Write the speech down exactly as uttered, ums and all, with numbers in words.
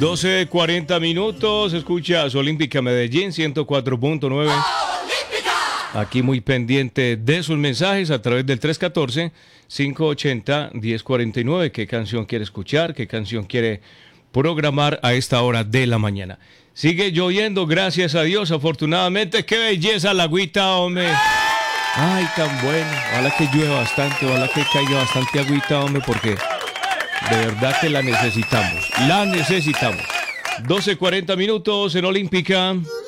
doce cuarenta minutos, escuchas Olímpica Medellín ciento cuatro punto nueve. Aquí muy pendiente de sus mensajes a través del tres uno cuatro, cinco ocho cero, uno cero cuatro nueve. ¿Qué canción quiere escuchar? ¿Qué canción quiere programar a esta hora de la mañana? Sigue lloviendo, gracias a Dios, afortunadamente. ¡Qué belleza la agüita, hombre! ¡Ay, tan bueno! Ojalá que llueva bastante, ojalá que caiga bastante agüita, hombre, porque de verdad que la necesitamos. La necesitamos. doce cuarenta minutos en Olímpica.